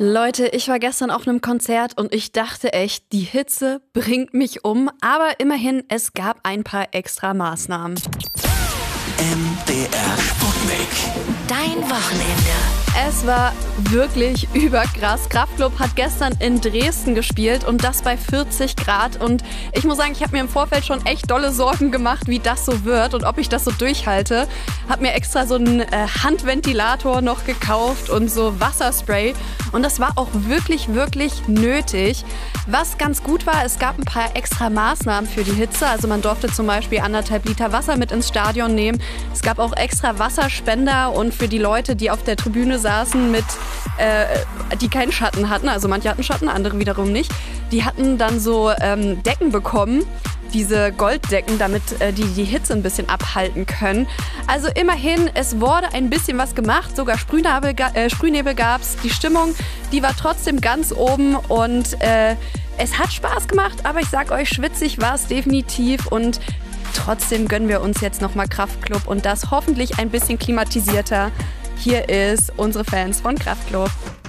Leute, ich war gestern auf einem Konzert und ich dachte echt, die Hitze bringt mich um. Aber immerhin, es gab ein paar extra Maßnahmen. MDR Sputnik. Dein Wochenende. Es war wirklich überkrass. Kraftklub hat gestern in Dresden gespielt und das bei 40 Grad. Und ich muss sagen, ich habe mir im Vorfeld schon echt dolle Sorgen gemacht, wie das so wird und ob ich das so durchhalte. Hab mir extra so einen Handventilator noch gekauft und so Wasserspray. Und das war auch wirklich, wirklich nötig. Was ganz gut war, es gab ein paar extra Maßnahmen für die Hitze. Also man durfte zum Beispiel 1,5 Liter Wasser mit ins Stadion nehmen. Es gab auch extra Wasserspender und für die Leute, die auf der Tribüne saßen, die keinen Schatten hatten, also manche hatten Schatten, andere wiederum nicht, die hatten dann so Decken bekommen, diese Golddecken, damit die Hitze ein bisschen abhalten können. Also immerhin, es wurde ein bisschen was gemacht, sogar Sprühnebel gab's. Die Stimmung, die war trotzdem ganz oben und es hat Spaß gemacht, aber ich sag euch, schwitzig war es definitiv und trotzdem gönnen wir uns jetzt nochmal Kraftklub und das hoffentlich ein bisschen klimatisierter. Hier ist unsere Fans von Kraftklub.